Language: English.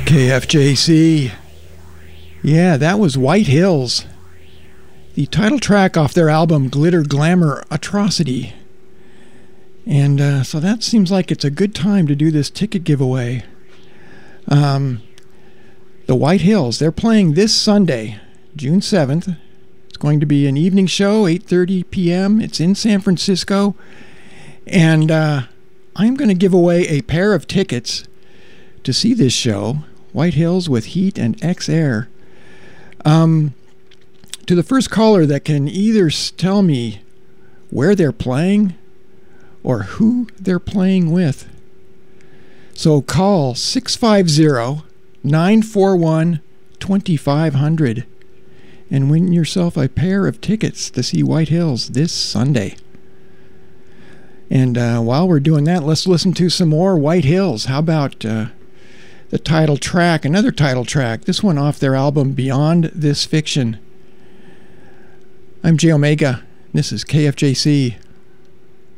KFJC. Yeah, that was White Hills, the title track off their album Glitter Glamour Atrocity. And so that seems like it's a good time to do this ticket giveaway. The White Hills, they're playing this Sunday, June 7th. It's going to be an evening show, 8:30 p.m. It's in San Francisco. And I'm going to give away a pair of tickets to see this show, White Hills with Heat and X-Air. To the first caller that can either tell me where they're playing or who they're playing with. So call 650-941-2500 and win yourself a pair of tickets to see White Hills this Sunday. And while we're doing that, let's listen to some more White Hills. How about the title track, another title track, this one off their album Beyond This Fiction. I'm J Omega. This is KFJC.